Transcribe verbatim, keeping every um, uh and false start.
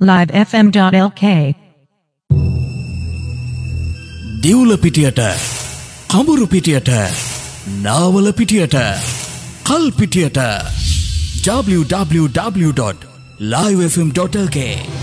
live f m dot l k දිවුල පිටියට කඹුරු පිටියට Nawala පිටියට කල් පිටියට w w w dot live f m dot l k